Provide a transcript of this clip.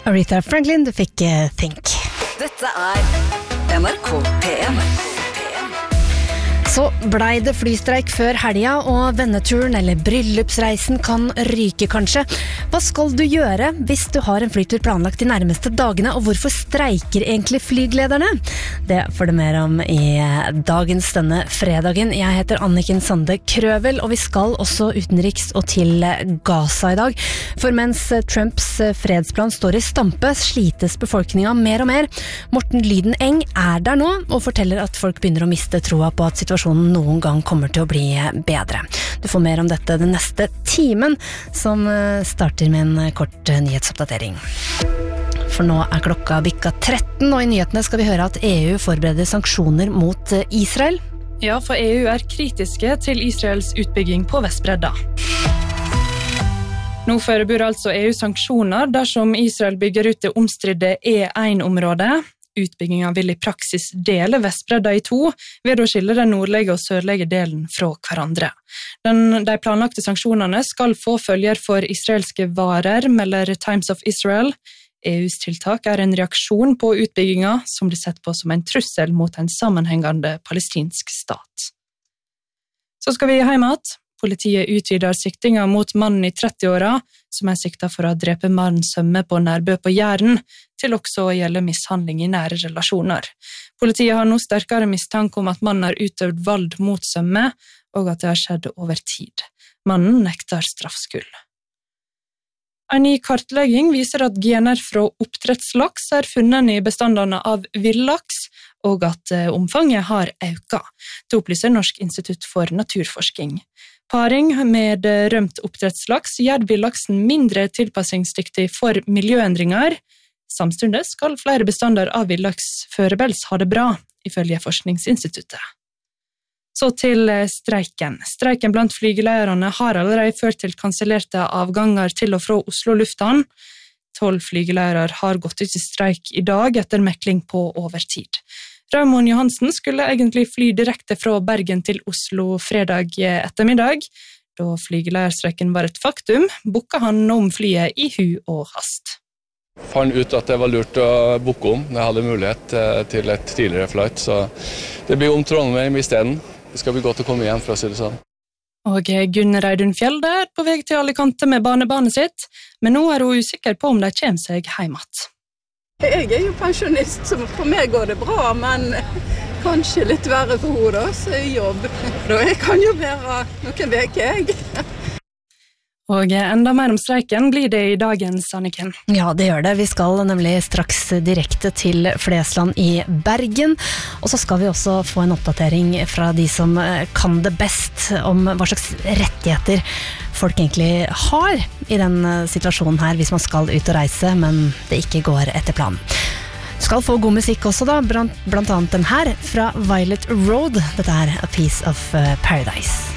Aretha Franklin, du fikk Think. Dette NRK PM. Så blei det flystreik før helga, og venneturen eller bryllupsreisen kan ryke kanskje. Hva skal du gjøre hvis du har en flytur planlagt de nærmeste dagene, og hvorfor streiker egentlig flygelederne? Det får du mer om i dagens denne fredagen. Jeg heter Anniken Sande Krøvel, og vi skal også utenriks og til Gaza i dag. For mens Trumps fredsplan står i stampe, slites befolkningen mer og mer. Morten Lyden Eng der nå, og forteller at folk begynner å miste troa på at situasjonen noen gang kommer til å bli bedre. Du får mer om dette den neste timen, som starter med en kort nyhetsoppdatering. For nå klokka bikka 13, og i nyhetene skal vi høre at EU forbereder sanksjoner mot Israel. Ja, for EU kritiske til Israels utbygging på Vestbredda. Nå forbereder altså EU sanksjoner dersom Israel bygger ut det omstridte E1-området. Utbyggingen vil i praksis dele Vestbredda i to, ved å skille den nordlige og sørlige delen fra hverandre. De planlagte sanksjonene skal få følger for israelske varer, melder Times of Israel. EUs tiltak en reaksjon på utbyggingen, som blir sett på som en trussel mot en sammenhengende palestinsk stat. Så skal vi hjem igjen. Politiet utvider siktingen mot mannen i 30-åra, som siktet for å drepe mannen Sømme på Nærbø på Jæren, til også å gjelde mishandling i nære relasjoner. Politiet har nå sterkere mistanke om at mannen har utøvd vold mot Sømme, og at det har skjedd over tid. Mannen nekter straffskyld. En ny kartlegging viser at gener fra oppdrettslaks funnet i bestandene av villaks, og at omfanget har økt. Det opplyser Norsk institutt for naturforskning. Paring med rømt oppdrettslaks gjør villaksen mindre tilpassingsdyktig for miljøendringer. Samtidig skal flere bestander av villaks foreløpig ha det bra, ifølge Forskningsinstituttet. Så til streiken. Streiken blant flygeleierne har allerede ført til kansellerte avganger til og fra Oslo lufthavn. 12 flygeleiere har gått ut i streik i dag etter mekling på overtid. Raymond Johansen skulle egentlig fly direkte fra Bergen til Oslo fredag ettermiddag. Da flygeleierstreiken var et faktum, booket han om flyet i hu og hast. Fant ut at det var lurt å booke om når jeg hadde mulighet til et tidligere flight, så det blir om Trondheim i stedet. Det skal bli godt å komme igjen, for å si det sånn. Og Gunn Reidun Fjelde på vei til Alicante med barnebarnet sitt, men nå hun usikker på om de kommer seg hjem igjen. Jeg jo pensjonist, så for meg går det bra, men kanskje litt verre for henne, så jobb. Da jeg kan jo være noen veker, jeg. Og enda mer om streiken blir det i dagens, Anniken. Ja, det gjør det. Vi skal nemlig straks direkte til Flesland i Bergen. Og så skal vi også få en oppdatering fra de som kan det best om hva slags rettigheter folk egentlig har i den situasjonen her, hvis man skal ut og reise, men det ikke går etter planen. Du skal få god musikk også da, blant annet den her fra Violet Road. Dette A Piece of Paradise.